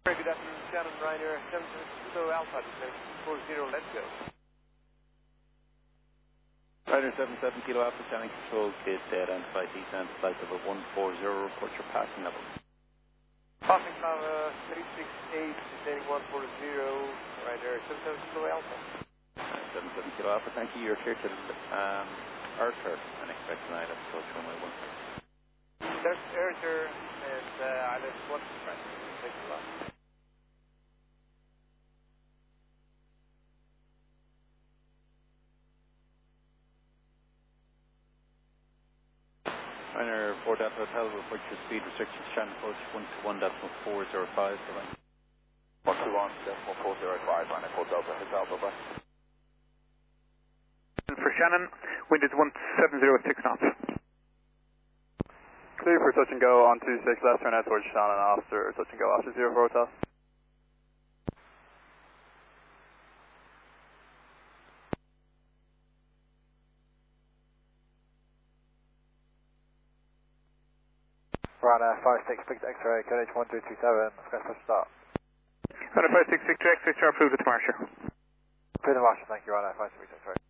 Very good afternoon, Shannon Ryder, 770 Alpha, descent 40, let's go. Ryder 77 Kilo Alpha, Shannon Control, gate identify descent, flight level 140, report your passing level. Passing level 368, descending 140, Ryder 77 Kilo Alpha. 77 Kilo Alpha, thank you, you're clear to Arthur, and expect an island approach runway 1. There's Arthur and island 1, thanks a lot. Ryder 4 Delta Hotel, report your speed restrictions, Shannon approach 121.405, 121.405, Ryder 4 Delta Hotel, bye-bye. For Shannon, wind is 1706 knots. Clear for touch and go on 26, left turn out towards Shannon after touch and go after 04 Hotel. Ryder 56, Victor X-ray, KH 1227, let's go start. Ryder 56, Victor X-ray, sharp through to Marsha. Through the Marsha, thank you, Ryder 56, X-ray.